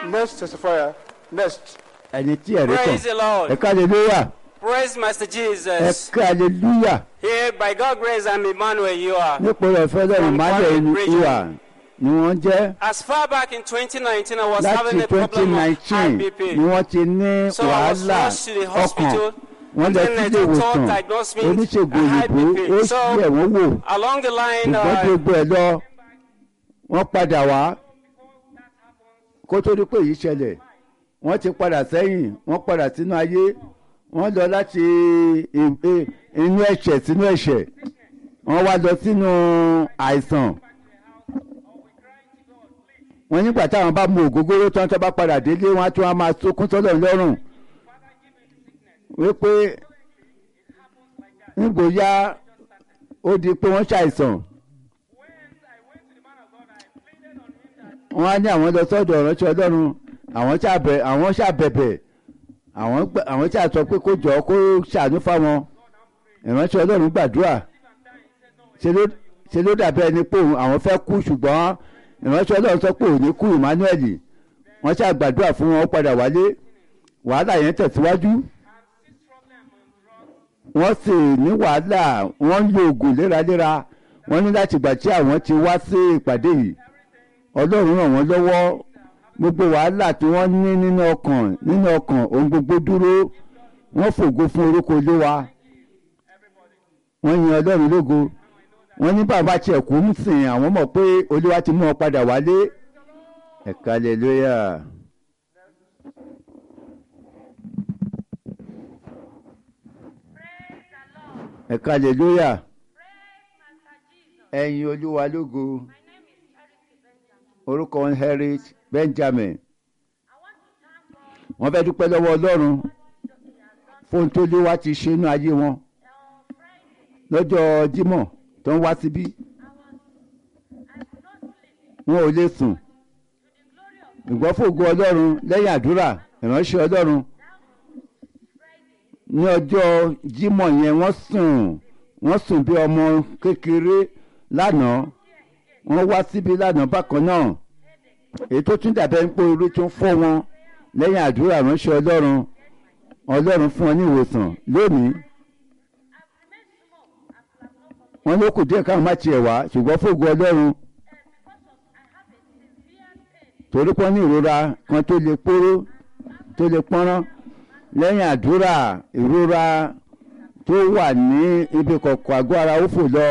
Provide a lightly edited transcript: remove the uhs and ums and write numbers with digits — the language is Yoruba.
Next testifier. Next. ẹni tí ẹ̀rí Praise the kàn. Lord. Ẹ̀ka hallelujah. Praise Master Jesus. Ẹ̀ka hallelujah. Here, by God's grace, I'm Emmanuel. You are. Nípò rẹ̀ fẹ́lẹ́ ìmọ̀lẹ̀ ìwà ni wọ́n jẹ́. As far back in 2019, I was Láti having a problem of high 2019 BP. ni wọ́n ti ní So I was wàhálà rushed to the ọkàn. hospital. Wọ́n lọ Then sílé the doctor ìwòsàn diagnosed me oníṣègùn a high òyìnbó BP. ó So sì ẹ̀wọ̀n wò. along the line, Ṣùgbọ́n gbogbo ẹ̀ lọ wọ́n padà wá kó tó di pé èyí ṣẹlẹ̀ wọ́n ti padà sẹ́yìn wọ́n padà sínú ayé wọ́n lọ láti inú ẹ̀ṣẹ̀ sínú ẹ̀ṣẹ̀ wọ́n wá lọ sínú àìsàn wọ́n nígbà táwọn bá mu ògógóró tán tó bá padà délé wọ́n á tún wá máa sókún sọ́dọ̀ lọ́rùn wípé nígbòóyá ó di pé wọ́n ṣàìsàn. wọ́n á ní àwọn lọ sọ́dọ̀ ìránṣẹ́ Ọlọ́run àwọn ṣàbẹ̀bẹ̀ àwọn ṣà sọ pé kó jọ kó ṣàánú fáwọn ìránṣẹ́ Ọlọ́run gbàdúrà ṣe ló dàbí ẹni pé àwọn fẹ́ kú ṣùgbọ́n ìránṣẹ́ Ọlọ́run sọ pé òní kú Emmanuel wọ́n ṣàgbàdúrà fún wọn ó padà wálé wàhálà yẹn tẹ̀síwájú wọ́n sì ní wàhálà wọ́n ń lo oògùn léraléra wọ́n ní láti gbà tí àwọn ti wá sí ìpàdé yìí Ọlọ́run ràn wọ́n lọ́wọ́ gbogbo wàhálà tí wọ́n ní nínú ọkàn ohun gbogbo dúró wọ́n fògo fún orúkọ Olúwa wọ́n yin Ọlọ́run lógo wọ́n ní bàbá tiẹ̀ kú ń sìn àwọn mọ̀ pé Olúwa ti mú wọn padà wálé ẹ̀ka hallelujah. ẹ̀ka hallelujah. ẹ̀yin Olúwa lógo. Orúkọ wọn Harriet Benjamin wọ́n fẹ́ dúpẹ́ lọ́wọ́ Ọlọ́run fún tó lé wá ti ṣe inú ayé wọn lọ́jọ́ Jímọ̀ tó ń wá síbí wọn ò lè sùn ìgbọ́fògo Ọlọ́run lẹ́yìn àdúrà ìránṣẹ́ Ọlọ́run ní ọjọ́ Jímọ̀ yẹn wọ́n sùn bí ọmọ kékeré lánàá wọ́n wá síbi lánàá bákan náà èyí tó tún dàbẹ́ ń pé orí tún fọ́ wọn lẹ́yìn àdúrà ránṣẹ́ Ọlọ́run fún wọn ní ìwòsàn lónìí wọ́n ló kù díẹ̀ káwọn má tiẹ̀ wá ṣùgbọ́n fògo Ọlọ́run torí pọ́n ní ìrora kan tó lè póró tó lè pọ́nrán lẹ́yìn àdúrà ìrora tó wà ní ibi kọ̀ọ̀kan àgọ́ ara ó fò lọ.